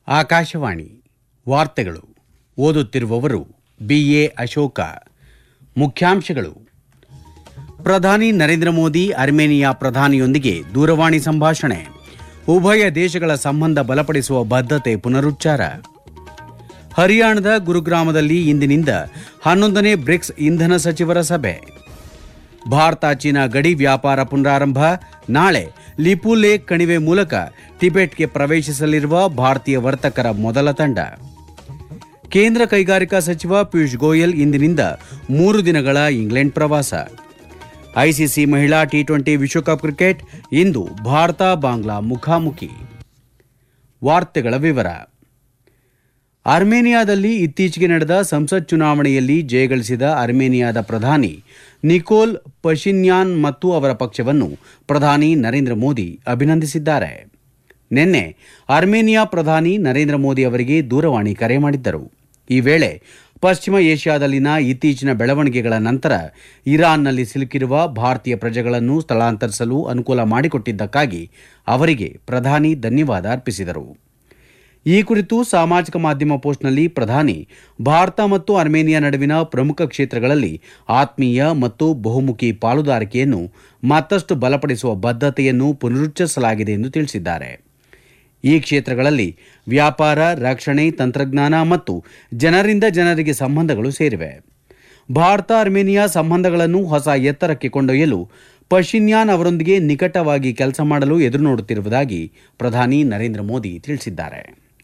ಆಕಾಶವಾಣಿ ವಾರ್ತೆಗಳು ಓದುತ್ತಿರುವವರು BA ಅಶೋಕ. ಮುಖ್ಯಾಂಶಗಳು. ಪ್ರಧಾನಿ ನರೇಂದ್ರ ಮೋದಿ ಅರ್ಮೇನಿಯಾ ಪ್ರಧಾನಿಯೊಂದಿಗೆ ದೂರವಾಣಿ ಸಂಭಾಷಣೆ. ಉಭಯ ದೇಶಗಳ ಸಂಬಂಧ ಬಲಪಡಿಸುವ ಬದ್ಧತೆ ಪುನರುಚ್ಚಾರ. ಹರಿಯಾಣದ ಗುರುಗ್ರಾಮದಲ್ಲಿ ಇಂದಿನಿಂದ 11ನೇ ಬ್ರಿಕ್ಸ್ ಇಂಧನ ಸಚಿವರ ಸಭೆ. ಭಾರತ ಚೀನಾ ಗಡಿ ವ್ಯಾಪಾರ ಪುನರಾರಂಭ. ನಾಳೆ ಲಿಪು ಲೇಕ್ ಕಣಿವೆ ಮೂಲಕ ಟಿಬೆಟ್ಗೆ ಪ್ರವೇಶಿಸಲಿರುವ ಭಾರತೀಯ ವರ್ತಕರ ಮೊದಲ ತಂಡ. ಕೇಂದ್ರ ಕೈಗಾರಿಕಾ ಸಚಿವ ಪಿಯೂಷ್ ಗೋಯಲ್ ಇಂದಿನಿಂದ 3 ದಿನಗಳ ಇಂಗ್ಲೆಂಡ್ ಪ್ರವಾಸ. ಐಸಿಸಿ ಮಹಿಳಾ ಟಿ20 ವಿಶ್ವಕಪ್ ಕ್ರಿಕೆಟ್ ಇಂದು ಭಾರತ ಬಾಂಗ್ಲಾ ಮುಖಾಮುಖಿ. ವಾರ್ತೆಗಳ ವಿವರ. ಅರ್ಮೇನಿಯಾದಲ್ಲಿ ಇತ್ತೀಚೆಗೆ ನಡೆದ ಸಂಸತ್ ಚುನಾವಣೆಯಲ್ಲಿ ಜಯಗಳಿಸಿದ ಅರ್ಮೇನಿಯಾದ ಪ್ರಧಾನಿ ನಿಕೋಲ್ ಪಶಿನ್ಯಾನ್ ಮತ್ತು ಅವರ ಪಕ್ಷವನ್ನು ಪ್ರಧಾನಿ ನರೇಂದ್ರ ಮೋದಿ ಅಭಿನಂದಿಸಿದ್ದಾರೆ. ನಿನ್ನೆ ಅರ್ಮೇನಿಯಾ ಪ್ರಧಾನಿ ನರೇಂದ್ರ ಮೋದಿ ಅವರಿಗೆ ದೂರವಾಣಿ ಕರೆ ಮಾಡಿದ್ದರು. ಈ ವೇಳೆ ಪಶ್ಚಿಮ ಏಷ್ಯಾದಲ್ಲಿನ ಇತ್ತೀಚಿನ ಬೆಳವಣಿಗೆಗಳ ನಂತರ ಇರಾನ್ನಲ್ಲಿ ಸಿಲುಕಿರುವ ಭಾರತೀಯ ಪ್ರಜೆಗಳನ್ನು ಸ್ಥಳಾಂತರಿಸಲು ಅನುಕೂಲ ಮಾಡಿಕೊಟ್ಟಿದ್ದಕ್ಕಾಗಿ ಅವರಿಗೆ ಪ್ರಧಾನಿ ಧನ್ಯವಾದ ಅರ್ಪಿಸಿದರು. ಈ ಕುರಿತು ಸಾಮಾಜಿಕ ಮಾಧ್ಯಮ ಪೋಸ್ಟ್ನಲ್ಲಿ ಪ್ರಧಾನಿ ಭಾರತ ಮತ್ತು ಅರ್ಮೇನಿಯಾ ನಡುವಿನ ಪ್ರಮುಖ ಕ್ಷೇತ್ರಗಳಲ್ಲಿ ಆತ್ಮೀಯ ಮತ್ತು ಬಹುಮುಖಿ ಪಾಲುದಾರಿಕೆಯನ್ನು ಮತ್ತಷ್ಟು ಬಲಪಡಿಸುವ ಬದ್ಧತೆಯನ್ನು ಪುನರುಚ್ಚರಿಸಲಾಗಿದೆ ಎಂದು ತಿಳಿಸಿದ್ದಾರೆ. ಈ ಕ್ಷೇತ್ರಗಳಲ್ಲಿ ವ್ಯಾಪಾರ, ರಕ್ಷಣೆ, ತಂತ್ರಜ್ಞಾನ ಮತ್ತು ಜನರಿಂದ ಜನರಿಗೆ ಸಂಬಂಧಗಳು ಸೇರಿವೆ. ಭಾರತ ಅರ್ಮೇನಿಯಾ ಸಂಬಂಧಗಳನ್ನು ಹೊಸ ಎತ್ತರಕ್ಕೆ ಕೊಂಡೊಯ್ಯಲು ಪಶಿನ್ಯಾನ್ ಅವರೊಂದಿಗೆ ನಿಕಟವಾಗಿ ಕೆಲಸ ಮಾಡಲು ಎದುರು ನೋಡುತ್ತಿರುವುದಾಗಿ ಪ್ರಧಾನಿ ನರೇಂದ್ರ ಮೋದಿ ತಿಳಿಸಿದ್ದಾರೆ.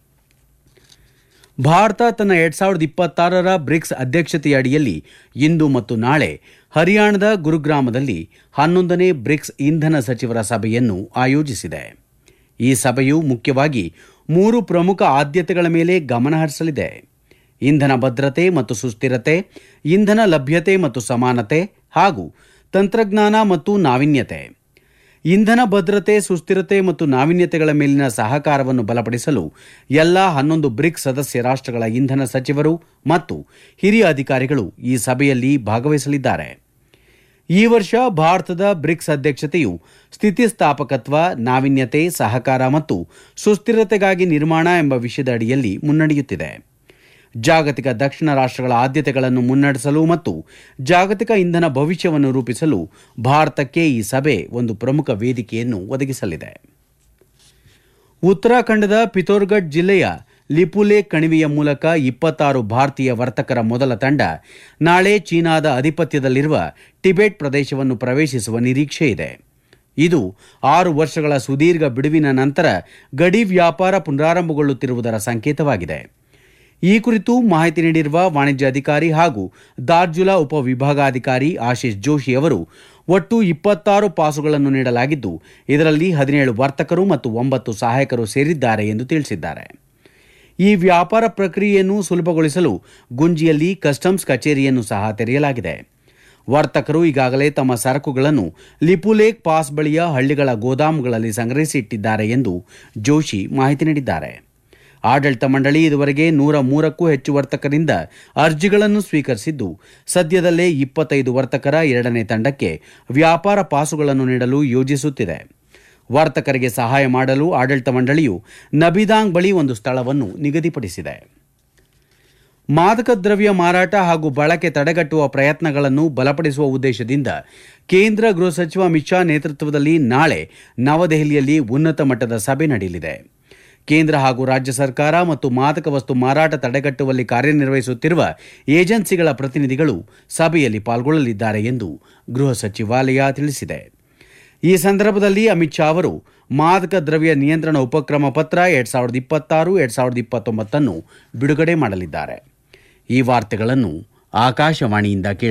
ಭಾರತ ತನ್ನ 2026ರ ಬ್ರಿಕ್ಸ್ ಅಧ್ಯಕ್ಷತೆಯ ಅಡಿಯಲ್ಲಿ ಇಂದು ಮತ್ತು ನಾಳೆ ಹರಿಯಾಣದ ಗುರುಗ್ರಾಮದಲ್ಲಿ 11ನೇ ಬ್ರಿಕ್ಸ್ ಇಂಧನ ಸಚಿವರ ಸಭೆಯನ್ನು ಆಯೋಜಿಸಿದೆ. ಈ ಸಭೆಯು ಮುಖ್ಯವಾಗಿ 3 ಪ್ರಮುಖ ಆದ್ಯತೆಗಳ ಮೇಲೆ ಗಮನ ಹರಿಸಲಿದೆ: ಇಂಧನ ಭದ್ರತೆ ಮತ್ತು ಸುಸ್ಥಿರತೆ, ಇಂಧನ ಲಭ್ಯತೆ ಮತ್ತು ಸಮಾನತೆ, ಹಾಗೂ ತಂತ್ರಜ್ಞಾನ ಮತ್ತು ನಾವೀನ್ಯತೆ. ಇಂಧನ ಭದ್ರತೆ, ಸುಸ್ಥಿರತೆ ಮತ್ತು ನಾವೀನ್ಯತೆಗಳ ಮೇಲಿನ ಸಹಕಾರವನ್ನು ಬಲಪಡಿಸಲು ಎಲ್ಲ 11 ಬ್ರಿಕ್ಸ್ ಸದಸ್ಯ ರಾಷ್ಟ್ರಗಳ ಇಂಧನ ಸಚಿವರು ಮತ್ತು ಹಿರಿಯ ಅಧಿಕಾರಿಗಳು ಈ ಸಭೆಯಲ್ಲಿ ಭಾಗವಹಿಸಲಿದ್ದಾರೆ. ಈ ವರ್ಷ ಭಾರತದ ಬ್ರಿಕ್ಸ್ ಅಧ್ಯಕ್ಷತೆಯು ಸ್ಥಿತಿಸ್ಥಾಪಕತ್ವ, ನಾವೀನ್ಯತೆ, ಸಹಕಾರ ಮತ್ತು ಸುಸ್ಥಿರತೆಗಾಗಿ ನಿರ್ಮಾಣ ಎಂಬ ವಿಷಯದ ಅಡಿಯಲ್ಲಿ ಮುನ್ನಡೆಯುತ್ತಿದೆ. ಜಾಗತಿಕ ದಕ್ಷಿಣ ರಾಷ್ಟ್ರಗಳ ಆದ್ಯತೆಗಳನ್ನು ಮುನ್ನಡೆಸಲು ಮತ್ತು ಜಾಗತಿಕ ಇಂಧನ ಭವಿಷ್ಯವನ್ನು ರೂಪಿಸಲು ಭಾರತಕ್ಕೆ ಈ ಸಭೆ ಒಂದು ಪ್ರಮುಖ ವೇದಿಕೆಯನ್ನು ಒದಗಿಸಲಿದೆ. ಉತ್ತರಾಖಂಡದ ಪಿಥೋರ್ಗಢ್ ಜಿಲ್ಲೆಯ ಲಿಪುಲೇಕ್ ಕಣಿವೆಯ ಮೂಲಕ 26 ಭಾರತೀಯ ವರ್ತಕರ ಮೊದಲ ತಂಡ ನಾಳೆ ಚೀನಾದ ಅಧಿಪತ್ಯದಲ್ಲಿರುವ ಟಿಬೆಟ್ ಪ್ರದೇಶವನ್ನು ಪ್ರವೇಶಿಸುವ ನಿರೀಕ್ಷೆ ಇದೆ. ಇದು 6 ವರ್ಷಗಳ ಸುದೀರ್ಘ ಬಿಡುವಿನ ನಂತರ ಗಡಿ ವ್ಯಾಪಾರ ಪುನರಾರಂಭಗೊಳ್ಳುತ್ತಿರುವುದರ ಸಂಕೇತವಾಗಿದೆ. ಈ ಕುರಿತು ಮಾಹಿತಿ ನೀಡಿರುವ ವಾಣಿಜ್ಯ ಅಧಿಕಾರಿ ಹಾಗೂ ದಾರ್ಜುಲಾ ಉಪವಿಭಾಗಾಧಿಕಾರಿ ಆಶೀಶ್ ಜೋಶಿ ಅವರು, ಒಟ್ಟು 26 ಪಾಸುಗಳನ್ನು ನೀಡಲಾಗಿದ್ದು, ಇದರಲ್ಲಿ 17 ವರ್ತಕರು ಮತ್ತು 9 ಸಹಾಯಕರು ಸೇರಿದ್ದಾರೆ ಎಂದು ತಿಳಿಸಿದ್ದಾರೆ. ಈ ವ್ಯಾಪಾರ ಪ್ರಕ್ರಿಯೆಯನ್ನು ಸುಲಭಗೊಳಿಸಲು ಗುಂಜಿಯಲ್ಲಿ ಕಸ್ಟಮ್ಸ್ ಕಚೇರಿಯನ್ನು ಸಹ ತೆರೆಯಲಾಗಿದೆ. ವರ್ತಕರು ಈಗಾಗಲೇ ತಮ್ಮ ಸರಕುಗಳನ್ನು ಲಿಪುಲೇಕ್ ಪಾಸ್ ಬಳಿಯ ಹಳ್ಳಿಗಳ ಗೋದಾಮುಗಳಲ್ಲಿ ಸಂಗ್ರಹಿಸಿಟ್ಟಿದ್ದಾರೆ ಎಂದು ಜೋಶಿ ಮಾಹಿತಿ ನೀಡಿದ್ದಾರೆ. ಆಡಳಿತ ಮಂಡಳಿ ಇದುವರೆಗೆ 103ಕ್ಕೂ ಹೆಚ್ಚು ವರ್ತಕರಿಂದ ಅರ್ಜಿಗಳನ್ನು ಸ್ವೀಕರಿಸಿದ್ದು, ಸದ್ಯದಲ್ಲೇ 25 ವರ್ತಕರ 2ನೇ ತಂಡಕ್ಕೆ ವ್ಯಾಪಾರ ಪಾಸುಗಳನ್ನು ನೀಡಲು ಯೋಜಿಸುತ್ತಿದೆ. ವರ್ತಕರಿಗೆ ಸಹಾಯ ಮಾಡಲು ಆಡಳಿತ ಮಂಡಳಿಯು ನಬಿದಾಂಗ್ ಬಳಿ ಒಂದು ಸ್ಥಳವನ್ನು ನಿಗದಿಪಡಿಸಿದೆ. ಮಾದಕ ದ್ರವ್ಯ ಮಾರಾಟ ಹಾಗೂ ಬಳಕೆ ತಡೆಗಟ್ಟುವ ಪ್ರಯತ್ನಗಳನ್ನು ಬಲಪಡಿಸುವ ಉದ್ದೇಶದಿಂದ ಕೇಂದ್ರ ಗೃಹ ಸಚಿವ ಅಮಿತ್ ಶಾ ನೇತೃತ್ವದಲ್ಲಿ ನಾಳೆ ನವದೆಹಲಿಯಲ್ಲಿ ಉನ್ನತ ಮಟ್ಟದ ಸಭೆ ನಡೆಯಲಿದೆ. ಕೇಂದ್ರ ಹಾಗೂ ರಾಜ್ಯ ಸರ್ಕಾರ ಮತ್ತು ಮಾದಕ ವಸ್ತು ಮಾರಾಟ ತಡೆಗಟ್ಟುವಲ್ಲಿ ಕಾರ್ಯನಿರ್ವಹಿಸುತ್ತಿರುವ ಏಜೆನ್ಸಿಗಳ ಪ್ರತಿನಿಧಿಗಳು ಸಭೆಯಲ್ಲಿ ಪಾಲ್ಗೊಳ್ಳಲಿದ್ದಾರೆ ಎಂದು ಗೃಹ ಸಚಿವಾಲಯ ತಿಳಿಸಿದೆ. ಈ ಸಂದರ್ಭದಲ್ಲಿ ಅಮಿತ್ ಶಾ ಅವರು ಮಾದಕ ದ್ರವ್ಯ ನಿಯಂತ್ರಣ ಉಪಕ್ರಮ ಪತ್ರ 2026-2029 ಅನ್ನು ಬಿಡುಗಡೆ ಮಾಡಲಿದ್ದಾರೆ. ಈ ವಾರ್ತೆಗಳನ್ನು ಆಕಾಶವಾಣಿಯಿಂದ